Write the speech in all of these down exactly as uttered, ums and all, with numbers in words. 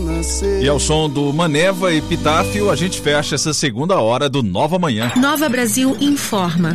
nascer. E ao som do Maneva e Epitáfio, a gente fecha essa segunda hora do Nova Manhã. Nova Brasil informa.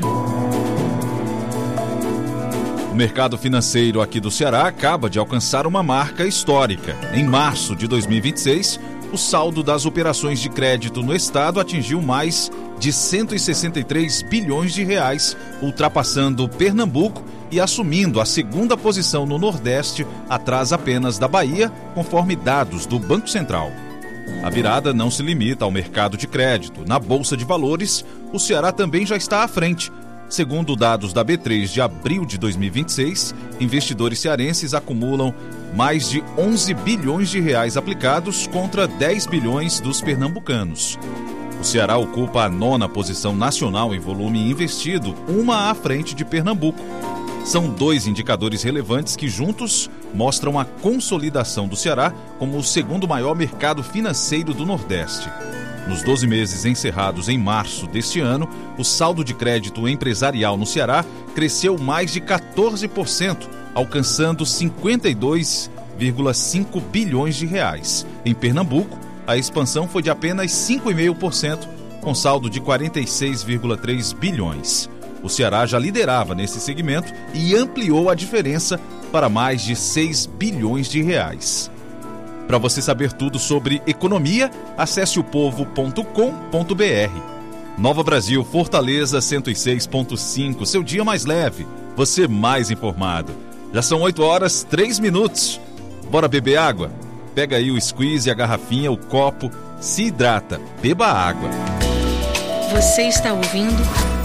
O mercado financeiro aqui do Ceará acaba de alcançar uma marca histórica. Em março de dois mil e vinte e seis, o saldo das operações de crédito no estado atingiu mais de cento e sessenta e três bilhões de reais, ultrapassando Pernambuco e assumindo a segunda posição no Nordeste, atrás apenas da Bahia, conforme dados do Banco Central. A virada não se limita ao mercado de crédito. Na Bolsa de Valores, o Ceará também já está à frente. Segundo dados da B três de abril de dois mil e vinte e seis, investidores cearenses acumulam mais de onze bilhões de reais aplicados contra dez bilhões dos pernambucanos. O Ceará ocupa a nona posição nacional em volume investido, uma à frente de Pernambuco. São dois indicadores relevantes que juntos mostram a consolidação do Ceará como o segundo maior mercado financeiro do Nordeste. Nos doze meses encerrados em março deste ano, o saldo de crédito empresarial no Ceará cresceu mais de quatorze por cento, alcançando cinquenta e dois vírgula cinco bilhões de reais. Em Pernambuco, a expansão foi de apenas cinco vírgula cinco por cento, com saldo de quarenta e seis vírgula três bilhões. O Ceará já liderava nesse segmento e ampliou a diferença para mais de seis bilhões de reais. Para você saber tudo sobre economia, acesse o povo ponto com ponto b r. Nova Brasil, Fortaleza cento e seis ponto cinco, seu dia mais leve, você mais informado. Já são oito horas, três minutos. Bora beber água? Pega aí o squeeze, a garrafinha, o copo, se hidrata, beba água. Você está ouvindo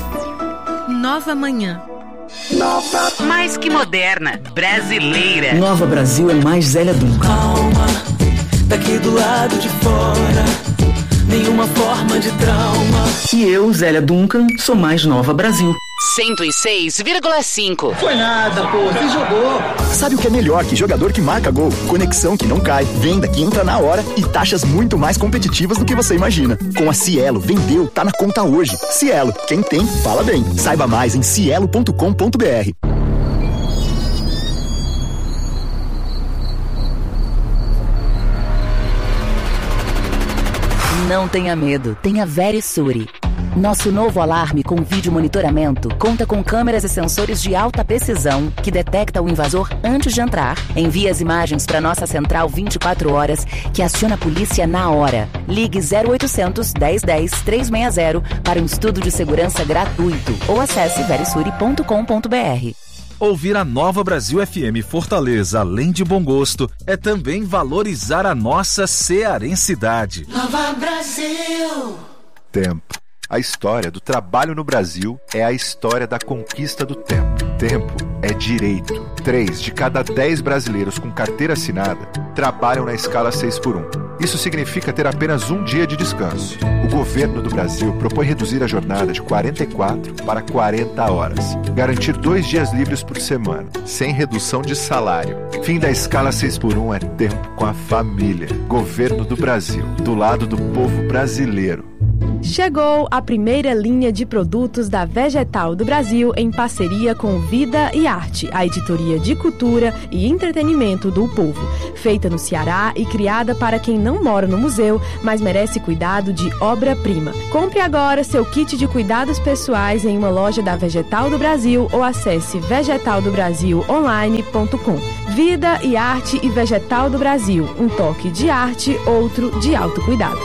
Nova Manhã. Nova. Mais que moderna, brasileira. Nova Brasil é mais Zélia Duncan. Calma, daqui do lado de fora, nenhuma forma de trauma. E eu, Zélia Duncan, sou mais Nova Brasil. cento e seis vírgula cinco. Foi nada, pô, você jogou. Sabe o que é melhor que jogador que marca gol? Conexão que não cai, venda que entra na hora e taxas muito mais competitivas do que você imagina. Com a Cielo, vendeu, tá na conta hoje. Cielo, quem tem, fala bem. Saiba mais em cielo ponto com ponto b r. Não tenha medo, tenha Verisure. Nosso novo alarme com vídeo monitoramento conta com câmeras e sensores de alta precisão que detecta o invasor antes de entrar, envia as imagens para nossa central vinte e quatro horas, que aciona a polícia na hora. Ligue zero oitocentos, dez dez, trezentos e sessenta para um estudo de segurança gratuito ou acesse verisure ponto com ponto b r. Ouvir a Nova Brasil F M Fortaleza, além de bom gosto, é também valorizar a nossa cearensidade. Nova Brasil. Tempo. A história do trabalho no Brasil é a história da conquista do tempo. Tempo é direito. Três de cada dez brasileiros com carteira assinada trabalham na escala seis por um. Isso significa ter apenas um dia de descanso. O governo do Brasil propõe reduzir a jornada de quarenta e quatro para quarenta horas. Garantir dois dias livres por semana, sem redução de salário. Fim da escala seis por um é tempo com a família. Governo do Brasil, do lado do povo brasileiro. Chegou a primeira linha de produtos da Vegetal do Brasil em parceria com Vida e Arte, a editoria de cultura e entretenimento do povo. Feita no Ceará e criada para quem não mora no museu, mas merece cuidado de obra-prima. Compre agora seu kit de cuidados pessoais em uma loja da Vegetal do Brasil ou acesse vegetal do brasil online ponto com. Vida e Arte e Vegetal do Brasil, um toque de arte, outro de autocuidado.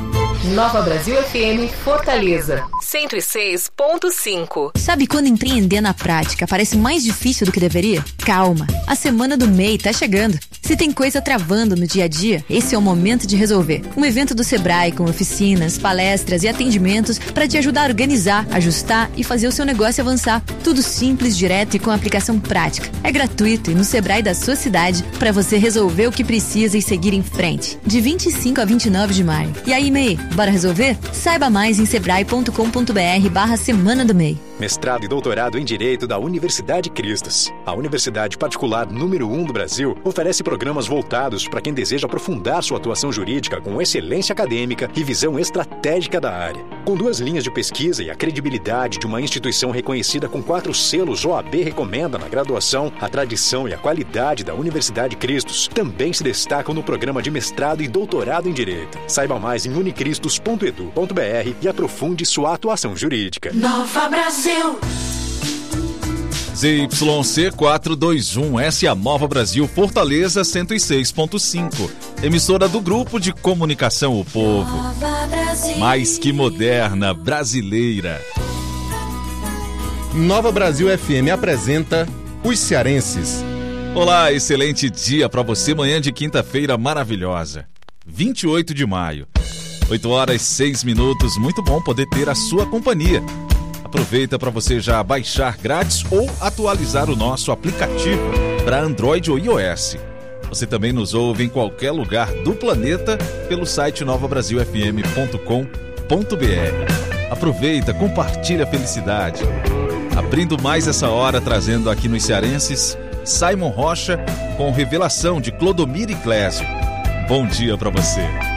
Nova Brasil F M Fortaleza cento e seis ponto cinco. Sabe quando empreender na prática parece mais difícil do que deveria? Calma, a semana do M E I tá chegando. Se tem coisa travando no dia a dia, esse é o momento de resolver. Um evento do Sebrae com oficinas, palestras e atendimentos para te ajudar a organizar, ajustar e fazer o seu negócio avançar. Tudo simples, direto e com aplicação prática. É gratuito e no Sebrae da sua cidade para você resolver o que precisa e seguir em frente. De vinte e cinco a vinte e nove de maio. E aí, M E I, bora resolver? Saiba mais em sebrae ponto com ponto b r barra Semana do M E I. Mestrado e doutorado em Direito da Universidade Cristos. A universidade particular número um do Brasil oferece programas voltados para quem deseja aprofundar sua atuação jurídica com excelência acadêmica e visão estratégica da área. Com duas linhas de pesquisa e a credibilidade de uma instituição reconhecida com quatro selos O A B recomenda na graduação, a tradição e a qualidade da Universidade Cristos também se destacam no programa de mestrado e doutorado em Direito. Saiba mais em unicristos ponto edu ponto br e aprofunde sua atuação jurídica. Nova Brasil. Z Y C quatrocentos e vinte e um, essa é a Nova Brasil Fortaleza cento e seis ponto cinco. Emissora do Grupo de Comunicação O Povo. Mais que moderna, brasileira. Nova Brasil F M apresenta Os Cearenses. Olá, excelente dia para você, manhã de quinta-feira maravilhosa. vinte e oito de maio, oito horas e seis minutos, muito bom poder ter a sua companhia. Aproveita para você já baixar grátis ou atualizar o nosso aplicativo para Android ou iOS. Você também nos ouve em qualquer lugar do planeta pelo site nova brasil f m ponto com ponto b r. Aproveita, compartilha a felicidade. Abrindo mais essa hora, trazendo aqui nos Cearenses, Simon Rocha com Revelação de Clodomir e Clésio. Bom dia para você.